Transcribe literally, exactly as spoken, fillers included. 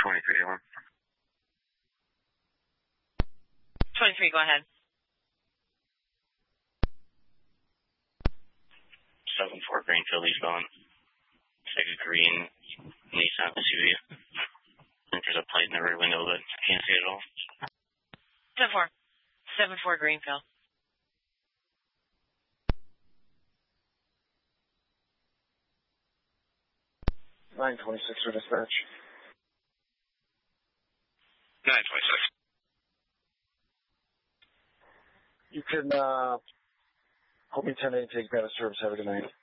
twenty-three, one. twenty-three, go ahead. seven four Greenfield eastbound. Take a green Nissan S U V. I think there's a plate in the rear window, but I can't see it at all. seven four. seven four Greenfield. nine twenty-six for dispatch. nine twenty-six. You can, uh, help me ten eight take Banner service. Have a good night.